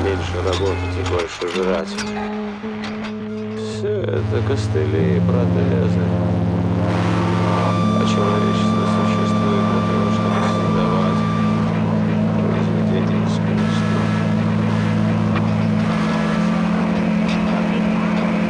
меньше работать и больше жрать. Все это костыли и протезы.